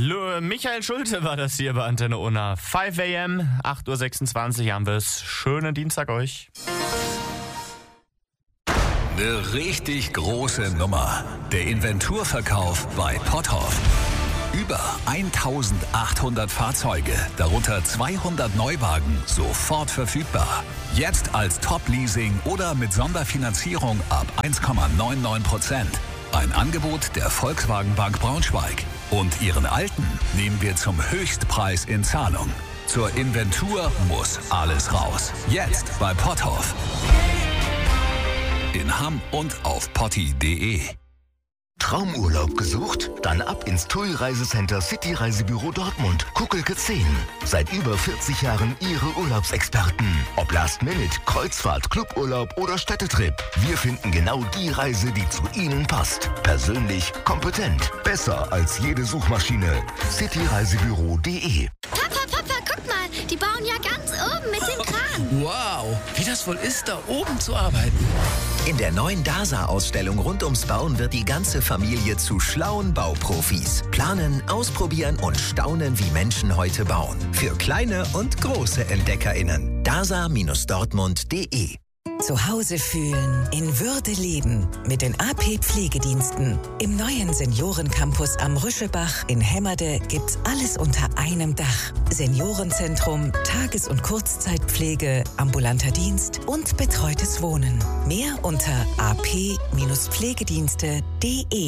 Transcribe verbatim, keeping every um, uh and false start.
Lu- Michael Schulte war das hier bei Antenne Unna. fünf a.m., acht Uhr sechsundzwanzig haben wir es. Schönen Dienstag euch. Eine richtig große Nummer. Der Inventurverkauf bei Potthoff. Über eintausendachthundert Fahrzeuge, darunter zweihundert Neuwagen, sofort verfügbar. Jetzt als Top-Leasing oder mit Sonderfinanzierung ab eins Komma neunundneunzig Prozent. Ein Angebot der Volkswagen Bank Braunschweig. Und Ihren alten nehmen wir zum Höchstpreis in Zahlung. Zur Inventur muss alles raus. Jetzt bei Potthoff. In Hamm und auf potti punkt de. Traumurlaub gesucht? Dann ab ins T U I Reisecenter City Reisebüro Dortmund. Kuckelke zehn. Seit über vierzig Jahren Ihre Urlaubsexperten. Ob Last Minute, Kreuzfahrt, Cluburlaub oder Städtetrip. Wir finden genau die Reise, die zu Ihnen passt. Persönlich, kompetent. Besser als jede Suchmaschine. city reisebüro punkt de. Papa, Papa, guck mal. Die bauen ja ganz oben mit dem Kran. Wow, wie das wohl ist, da oben zu arbeiten. In der neuen DASA-Ausstellung rund ums Bauen wird die ganze Familie zu schlauen Bauprofis. Planen, ausprobieren und staunen, wie Menschen heute bauen. Für kleine und große EntdeckerInnen. dasa Dortmund punkt de. Zu Hause fühlen, in Würde leben. Mit den A P Pflegediensten. Im neuen Seniorencampus am Rüschebach in Hemmerde gibt's alles unter einem Dach. Seniorenzentrum, Tages- und Kurzzeitpflege, ambulanter Dienst und betreutes Wohnen. Mehr unter a p Pflegedienste punkt de.